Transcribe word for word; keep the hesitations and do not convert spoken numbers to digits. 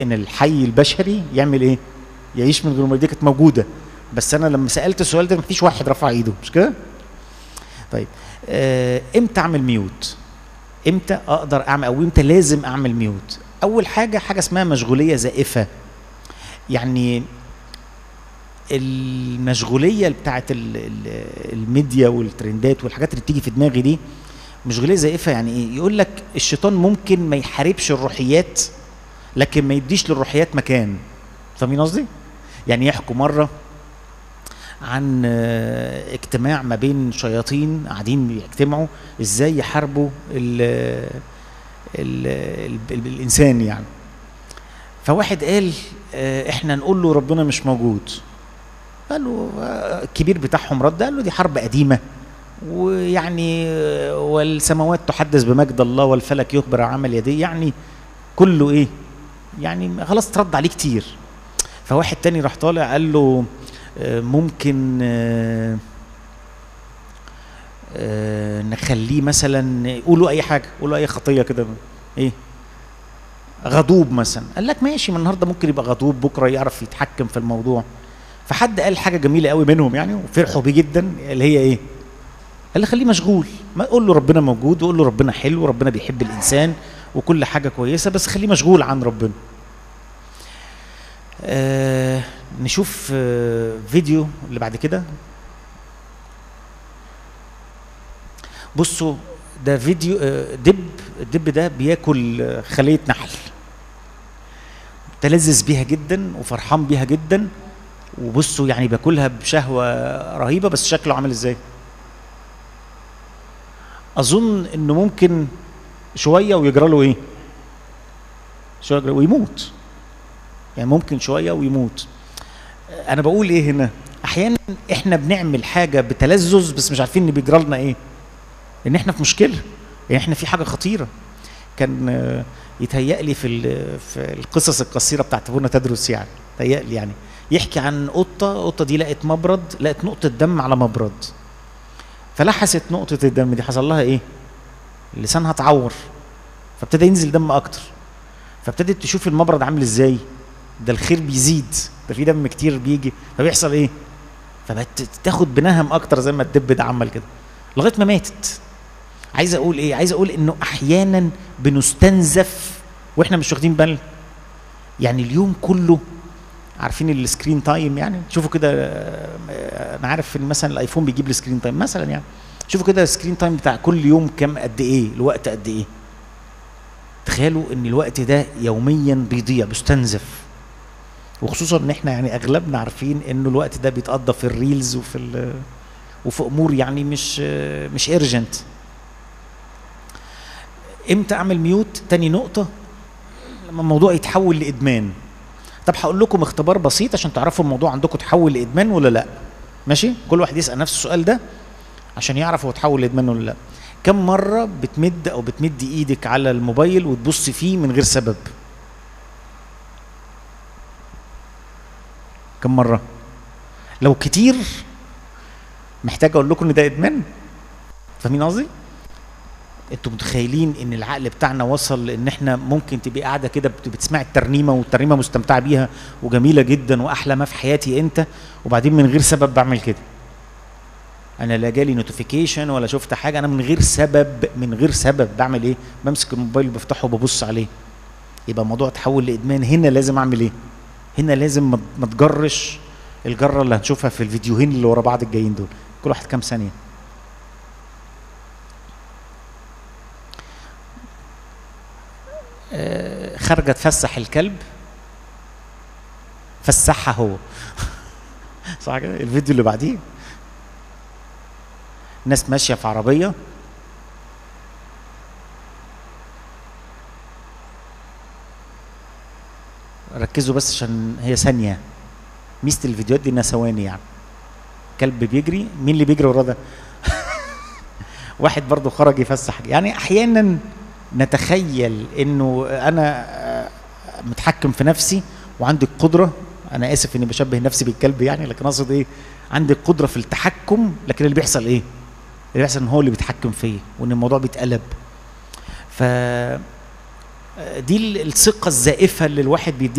ان الحي البشري يعمل ايه؟ يعيش من غير ما دي كانت موجوده، بس انا لما سالت السؤال ده مفيش واحد رفع ايده، مش كده؟ طيب آه، امتى اعمل ميوت؟ امتى اقدر اعمل او امتى لازم اعمل ميوت؟ اول حاجه حاجه اسمها مشغوليه زائفه. يعني المشغوليه بتاعت الميديا والترندات والحاجات اللي بتيجي في دماغي دي مشغوليه زائفه. يعني ايه؟ يقول لك الشيطان ممكن ما يحاربش الروحيات لكن ما يديش للروحيات مكان. فاهمين قصدي؟ يعني يحكوا مره عن اجتماع ما بين شياطين قاعدين بيجتمعوا ازاي يحاربوا ال ال ال الانسان يعني. فواحد قال احنا نقول له ربنا مش موجود. قال له الكبير بتاعهم رد قال له دي حرب قديمه، ويعني والسماوات تحدث بمجد الله والفلك يخبر عن عمل يديه، يعني كله ايه يعني خلاص اترد عليه كتير. فواحد تاني راح طالع قال له ممكن نخليه مثلا يقولوا اي حاجه، يقولوا اي خطيه كده ايه غضوب مثلا. قال لك ماشي، من النهارده ممكن يبقى غضوب، بكره يعرف يتحكم في الموضوع. فحد قال حاجه جميله قوي منهم يعني وفرحوا بيه جدا، اللي هي ايه؟ قال له خليه مشغول، ما قول له ربنا موجود وقول له ربنا حلو وربنا بيحب الانسان وكل حاجه كويسه، بس خليه مشغول عن ربنا. آه نشوف آه فيديو اللي بعد كده. بصوا ده فيديو آه دب. الدب ده بياكل آه خليه نحل، متلذذ بيها جدا وفرحان بيها جدا، وبصوا يعني بياكلها بشهوه رهيبه. بس شكله عامل ازاي؟ اظن انه ممكن شويه ويجرى له ايه؟ شويه ويموت. يعني ممكن شويه ويموت. انا بقول ايه هنا؟ احيانا احنا بنعمل حاجه بتلذذ بس مش عارفين ان بيجرى لنا ايه؟ ان احنا في مشكله، يعني احنا في حاجه خطيره. كان يتهيألي في في القصص القصيره بتاعت ابونا تدرس، يعني تهيألي يعني يحكي عن قطه، القطه دي لقت مبرد، لقت نقطه دم على مبرد، فلحست نقطه الدم دي، حصل لها ايه؟ لسانها اتعور، فابتدى ينزل دم اكتر، فابتدت تشوف المبرد عامل ازاي، ده الخير بيزيد، ده في دم كتير بيجي، فبيحصل ايه؟ فبقت تاخد بنهم اكتر زي ما الدب ده عمل كده لغايه ما ماتت. عايز اقول ايه؟ عايز اقول انه احيانا بنستنزف واحنا مش واخدين بالنا. يعني اليوم كله عارفين السكرين تايم، يعني شوفوا كده، انا عارف ان مثلا الايفون بيجيب السكرين تايم مثلا، يعني شوفوا كده السكرين تايم بتاع كل يوم كام، قد ايه الوقت، قد ايه. تخيلوا ان الوقت ده يوميا بيضيع، بيستنزف، وخصوصا ان احنا يعني اغلبنا عارفين انه الوقت ده بيتقضى في الريلز وفي وفي امور يعني مش مش ايرجنت. امتى اعمل ميوت؟ تاني نقطه، لما الموضوع يتحول لادمان. طب هقول لكم اختبار بسيط عشان تعرفوا الموضوع عندكم تحول لادمان ولا لا. ماشي؟ كل واحد يسال نفسه السؤال ده عشان يعرف هو تحول لادمان ولا لا. كم مره بتمد او بتمد ايدك على الموبايل وتبص فيه من غير سبب؟ كم مره؟ لو كتير محتاج اقول لكم ان ده ادمان. فاهمين قصدي؟ انتوا متخيلين ان العقل بتاعنا وصل لان احنا ممكن تبقي قاعده كده بتسمعي الترنيمه والترنيمه مستمتعه بيها وجميله جدا واحلى ما في حياتي انت، وبعدين من غير سبب بعمل كده. انا لا جالي نوتيفيكيشن ولا شفت حاجه، انا من غير سبب من غير سبب بعمل ايه؟ بمسك الموبايل وبفتحه وببص عليه. يبقى الموضوع تحول لادمان. هنا لازم اعمل ايه؟ هنا لازم ما تجرش الجره اللي هنشوفها في الفيديوهين اللي ورا بعض الجايين دول، كل واحد كام ثانيه. آه خارجه تفسح الكلب، فسحها هو صح كده؟ الفيديو اللي بعديه ناس ماشيه في عربيه، ركزوا بس عشان هي ثانيه، ميزه الفيديوهات دي انها ثواني. يعني كلب بيجري، مين اللي بيجري وراه ده؟ واحد برضه خرج يفسح. يعني احيانا نتخيل انه انا متحكم في نفسي وعندي القدره، انا اسف اني بشبه نفسي بالكلب يعني، لكن اقصد ايه؟ عندي القدره في التحكم، لكن اللي بيحصل ايه؟ اللي بيحصل ان هو اللي بيتحكم فيا وان الموضوع بيتقلب. ف دي الثقه الزائفه اللي الواحد بيديها